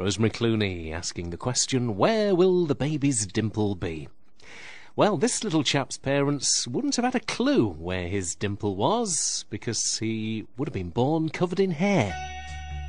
Rosemary Clooney asking the question, where will the baby's dimple be? Well, this little chap's parents wouldn't have had a clue where his dimple was, because he would have been born covered in hair.